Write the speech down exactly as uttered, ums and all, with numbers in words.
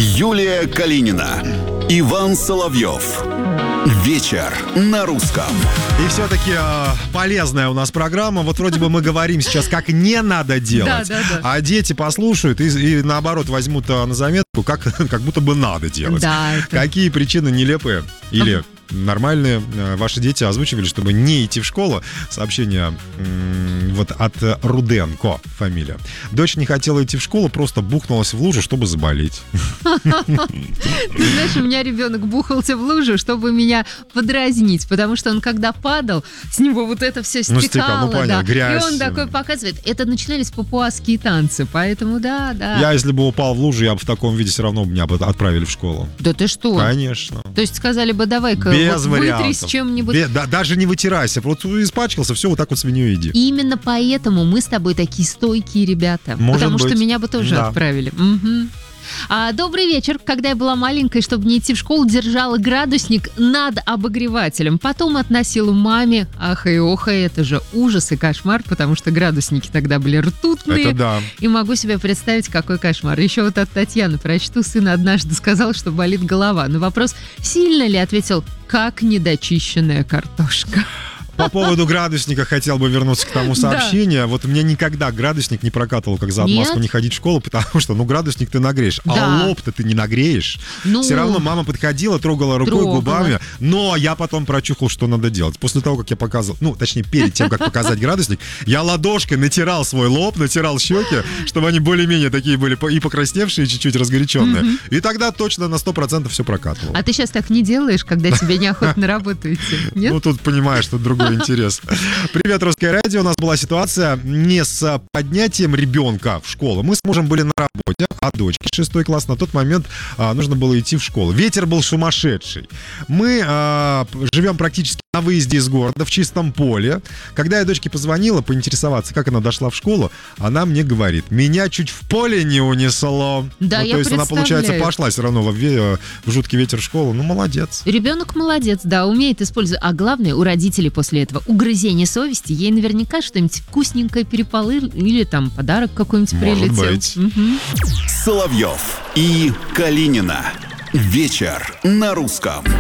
Юлия Калинина, Иван Соловьев. Вечер на русском. И все-таки э, полезная у нас программа. Вот вроде бы мы говорим сейчас, как не надо делать, да, да, да. а дети послушают и, и наоборот возьмут э, на заметку, как, как будто бы надо делать. Да, это... Какие причины нелепые или нормальные э, ваши дети озвучивали, чтобы не идти в школу? Сообщение м- вот от Руденко, фамилия. Дочь не хотела идти в школу, просто бухнулась в лужу, чтобы заболеть. Ты знаешь, у меня ребенок бухался в лужу, чтобы меня подразнить, потому что он когда падал, с него вот это все стекало. Ну, стекало, ну, понятно, да. грязь. И он такой показывает. Это начинались папуасские танцы, поэтому да, да. Я, если бы упал в лужу, я бы в таком виде все равно меня бы отправили в школу. Да ты что? Конечно. То есть сказали бы, давай-ка Без вот вытрись вариантов. чем-нибудь. Бе- да, даже не вытирайся, вот испачкался, все, вот так вот свинью иди. Именно поэтому мы с тобой такие стойкие ребята. Может потому быть. что меня бы тоже Да. отправили. Мгм. А, добрый вечер. Когда я была маленькой, чтобы не идти в школу, держала градусник над обогревателем. Потом относила маме. Ах и ох, и это же ужас и кошмар, потому что градусники тогда были ртутные. Это да. И могу себе представить, какой кошмар. Еще вот от Татьяны прочту. Сын однажды сказал, что болит голова. На вопрос, сильно ли, ответил, как недочищенная картошка. По поводу градусника хотел бы вернуться к тому сообщению. Вот мне никогда градусник не прокатывал, как за отмазку Нет? не ходить в школу, потому что, ну, градусник ты нагреешь, Да. а лоб-то ты не нагреешь. Ну, Все равно мама подходила, трогала рукой, Трогала. губами, но я потом прочухал, что надо делать. После того, как я показывал, ну, точнее, перед тем, как показать градусник, я ладошкой натирал свой лоб, натирал щеки, чтобы они более-менее такие были и покрасневшие, и чуть-чуть разгоряченные. И тогда точно на сто процентов все прокатывало. А ты сейчас так не делаешь, когда тебе неохота на работу идти? Нет? Ну, тут понимаешь, что другой интерес. Привет, Русское радио. У нас была ситуация не с поднятием ребенка в школу. Мы с мужем были на работе, а дочке шестой класс на тот момент а, нужно было идти в школу. Ветер был сумасшедший. Мы а, живем практически на выезде из города, в чистом поле. Когда я дочке позвонила поинтересоваться, как она дошла в школу, она мне говорит, меня чуть в поле не унесло. Да, ну, я то есть она, получается, представляю. пошла все равно в, ве- в жуткий ветер в школу. Ну, молодец. Ребенок молодец, да, умеет использовать. А главное, у родителей после этого угрызение совести. Ей наверняка что-нибудь вкусненькое перепало или там подарок какой-нибудь Может прилетел. быть. Мгм. Соловьев и Калинина. Вечер на русском.